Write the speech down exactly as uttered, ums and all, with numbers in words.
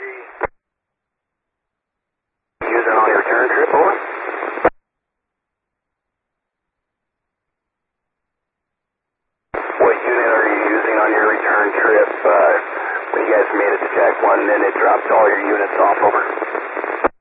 Using on your return trip, over? What unit are you using on your return trip? Uh, when you guys made it to Jack one, then it dropped all your units off, over.